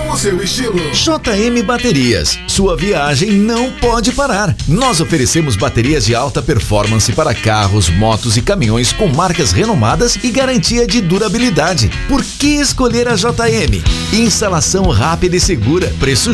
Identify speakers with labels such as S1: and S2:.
S1: o seu estilo.
S2: JM Baterias, sua viagem não pode parar. Nós oferecemos baterias de alta performance para carros, motos e caminhões com marcas renomadas e garantia de durabilidade. Por que escolher a JM? Instalação rápida e segura, preço